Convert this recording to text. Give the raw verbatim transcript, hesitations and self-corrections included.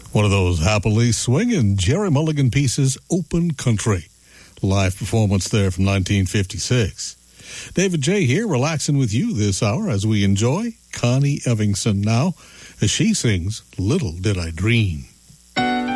One of those happily swinging Jerry Mulligan pieces, Open Country. Live performance there from nineteen fifty-six. David J. here, relaxing with you this hour as we enjoy Connie Evingston now, as she sings Little Did I Dream.